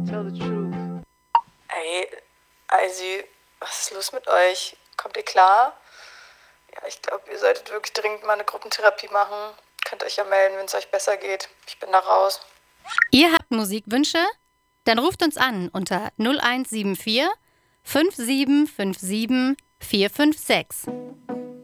tell the truth. Ey, Eisi, was ist los mit euch? Kommt ihr klar? Ja, ich glaube, ihr solltet wirklich dringend mal eine Gruppentherapie machen. Könnt euch ja melden, wenn es euch besser geht. Ich bin da raus. Ihr habt Musikwünsche? Dann ruft uns an unter 0174 5757 456.